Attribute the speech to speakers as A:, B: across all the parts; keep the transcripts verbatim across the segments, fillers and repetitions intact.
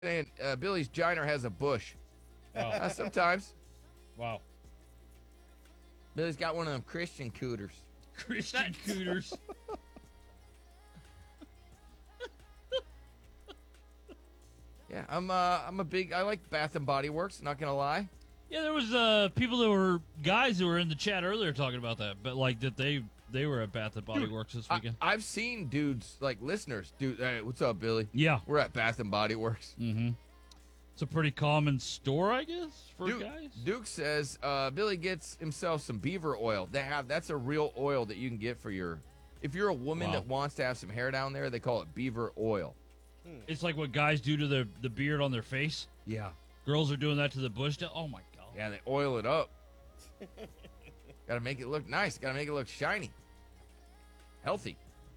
A: saying uh, Billy's Giner has a bush.
B: Oh,
A: Uh, sometimes.
B: wow.
A: Billy's got one of them Christian cooters.
B: Christian cooters.
A: Yeah, I'm uh, I'm a big, I like Bath and Body Works, not gonna lie.
B: Yeah, there was uh people that were guys who were in the chat earlier talking about that, but like that they they were at Bath and Body
A: Dude,
B: Works this
A: I,
B: weekend.
A: I've seen dudes, like listeners, dude, hey, what's up, Billy?
B: Yeah.
A: We're at Bath and Body Works.
B: Mm-hmm. It's a pretty common store, I guess, for
A: Duke,
B: guys.
A: Duke says uh, Billy gets himself some beaver oil. They have that's a real oil that you can get for your. If you're a woman
B: Wow.
A: that wants to have some hair down there, they call it beaver oil.
B: It's like what guys do to their the beard on their face.
A: Yeah.
B: Girls are doing that to the bush. Now. Oh my god.
A: Yeah, they oil it up. Got to make it look nice. Got to make it look shiny, healthy.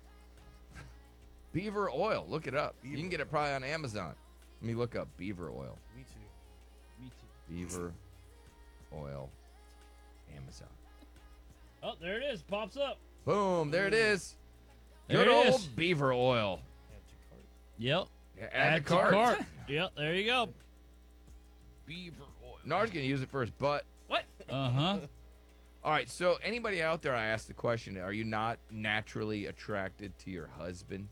A: Beaver oil. Look it up.
C: Beaver.
A: You can get it probably on Amazon. Let me look up beaver oil.
C: Me too.
B: Me too.
A: Beaver oil. Amazon.
B: Oh, there it is. Pops up.
A: Boom. There it is.
B: There
A: Good
B: it
A: old
B: is.
A: beaver oil.
C: Add to cart.
B: Yep.
A: Yeah, add,
B: Add
A: to cart.
B: Yep. There you go. Beaver oil.
A: Nard's going to use it for his butt.
D: What?
B: Uh huh.
A: All right, so anybody out there, I asked the question, are you not naturally attracted to your husband?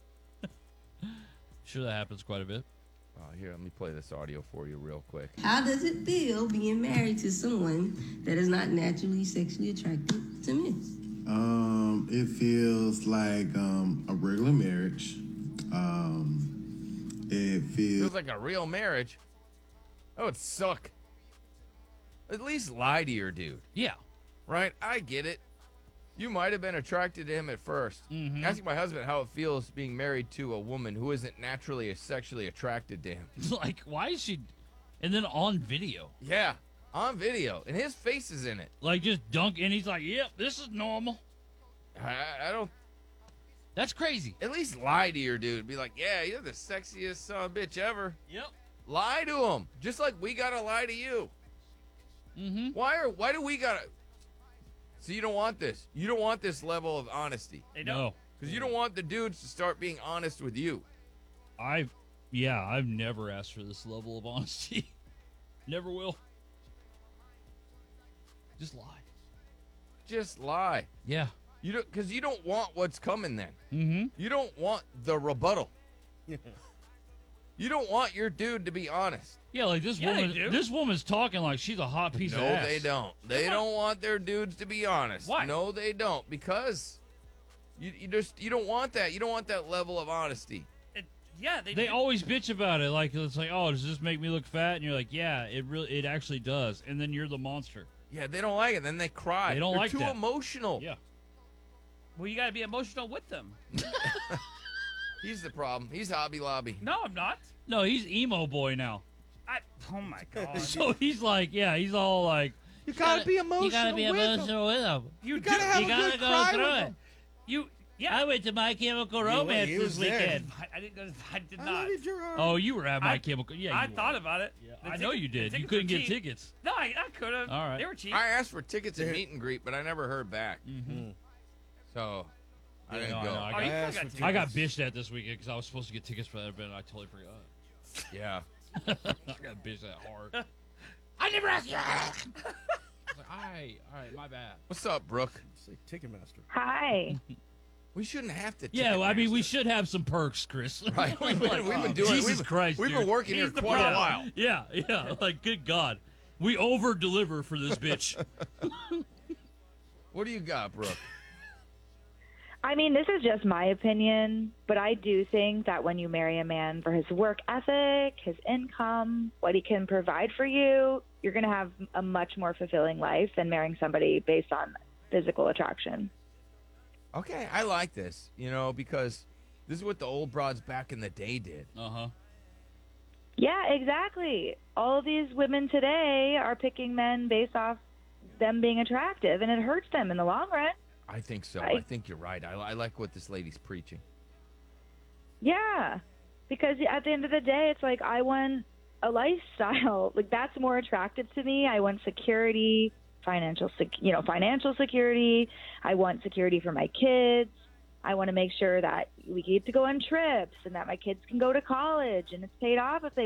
B: Sure, that happens quite a bit.
A: Oh, here, let me play this audio for you real quick.
E: How does it feel being married to someone that is not naturally sexually attracted to men?
F: Um, it feels like um, a regular marriage. Um, it feels
A: Feels like a real marriage. That would suck. At least lie to your dude,
B: Yeah.
A: right? I get it. You might have been attracted to him at 1st
B: Mhm.
A: Asking my husband how it feels being married to a woman who isn't naturally sexually attracted to him.
B: Like, why is she? And then on video,
A: Yeah, on video, and his face is in it.
B: like just dunk, and he's like, "Yep, this is normal."
A: I, I don't.
B: That's crazy.
A: At least lie to your dude. Be like, yeah, you're the sexiest son of a bitch ever.
B: Yep.
A: Lie to him, just like we gotta lie to you.
B: Mm-hmm.
A: Why are? Why do we gotta? So you don't want this. You don't want this level of honesty,
D: They don't.
B: No,
A: because you don't want the dudes to start being honest with you.
B: I've, yeah, I've never asked for this level of honesty. Never will. Just lie.
A: Just lie.
B: Yeah.
A: You don't, because you don't want what's coming. Then
B: Mm-hmm.
A: you don't want the rebuttal. You don't want your dude to be honest.
B: Yeah, like this
D: Yeah, they
B: woman.
D: do.
B: This woman's talking like she's a hot piece
A: No,
B: of ass.
A: they don't. They
D: Come on.
A: don't want their dudes to be honest.
D: Why?
A: No, they don't. Because you, you just you don't want that. You don't want that level of honesty.
D: It, yeah, they.
B: They
D: do.
B: always bitch about it. Like it's like, oh, does this make me look fat? And you're like, yeah, it really, it actually does. And then you're the monster.
A: Yeah, they don't like it. Then they cry.
B: They don't
A: They're
B: like
A: too
B: that.
A: emotional.
B: Yeah.
D: Well, you got to be emotional with them.
A: He's the problem. He's Hobby Lobby.
D: No, I'm not.
B: No, he's emo boy now.
D: I. Oh my god.
B: So he's like, yeah, he's all like,
C: You gotta be emotional.
B: you gotta be
C: with them.
B: emotional with him.
D: You,
C: You gotta
D: do.
C: have
B: You
C: a
B: gotta
C: good
B: go
C: cry
B: through
C: with
B: it.
C: them.
D: You. Yeah.
B: I went to My Chemical
C: went-
B: Romance
C: he
B: this
C: was there.
B: weekend.
D: I, I didn't. go- I did
C: I
D: not.
C: love you, Gerard.
B: Oh, you were at My
D: I-
B: Chemical. Yeah,
D: I
B: you
D: thought
B: were.
D: about it.
B: Yeah,
D: The
B: I know
D: ticket-
B: you
D: the
B: did. You
D: tickets
B: couldn't
D: were
B: get
D: cheap.
B: tickets.
D: No, I, I could have.
B: All right.
D: They were cheap.
A: I asked for tickets at
C: There-
A: meet and greet, but I never heard back.
B: Mm-hmm.
A: So I
B: Yeah,
A: didn't
B: no, I
A: go.
B: know, I
D: oh,
B: got-
D: you
C: I asked
D: got
C: for
D: tickets.
B: I got bitched at this weekend because I was supposed to get tickets for that event and I totally forgot.
A: Yeah.
B: I got bitched that hard. I never asked you. I was like, all right, all right, my bad.
A: What's up, Brooke?
C: Say Ticketmaster.
G: Hi.
A: We shouldn't have to.
B: Yeah, well, I mean, we
A: Ticketmaster.
B: should have some perks, Chris.
A: Right. We've been, we've been doing.
B: Jesus
A: we've,
B: Christ,
A: We've
B: dude.
A: been working
D: He's
A: here
D: the
A: quite a
D: problem.
A: while.
B: Yeah, yeah. Like, good God, we over deliver for this bitch.
A: What do you got, Brooke?
G: I mean, this is just my opinion, but I do think that when you marry a man for his work ethic, his income, what he can provide for you, you're going to have a much more fulfilling life than marrying somebody based on physical attraction.
A: Okay, I like this. You know, because this is what the old broads back in the day did.
B: Uh huh.
G: Yeah, exactly. All of these women today are picking men based off them being attractive, and it hurts them in the long run.
A: I think so.
G: Right.
A: I think you're right. I, I like what this lady's preaching.
G: Yeah, because at the end of the day, it's like I want a lifestyle. Like that's more attractive to me. I want security, financial, sec- you know, financial security. I want security for my kids. I want to make sure that we get to go on trips and that my kids can go to college and it's paid off if they